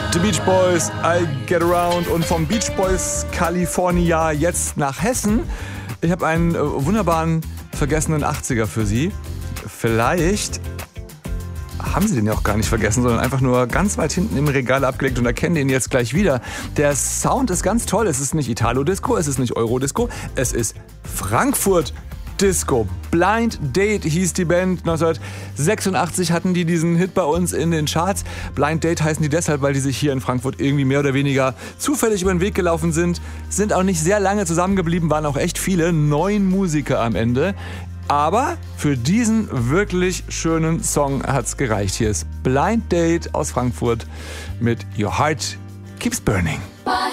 The Beach Boys, I Get Around, und vom Beach Boys California jetzt nach Hessen. Ich habe einen wunderbaren, vergessenen 80er für Sie. Vielleicht haben Sie den ja auch gar nicht vergessen, sondern einfach nur ganz weit hinten im Regal abgelegt und erkennen den jetzt gleich wieder. Der Sound ist ganz toll. Es ist nicht Italo-Disco, es ist nicht Euro-Disco, es ist Frankfurt Disco. Blind Date hieß die Band. 1986 hatten die diesen Hit bei uns in den Charts. Blind Date heißen die deshalb, weil die sich hier in Frankfurt irgendwie mehr oder weniger zufällig über den Weg gelaufen sind. Sind auch nicht sehr lange zusammengeblieben, waren auch echt viele. 9 Musiker am Ende. Aber für diesen wirklich schönen Song hat's gereicht. Hier ist Blind Date aus Frankfurt mit Your Heart Keeps Burning.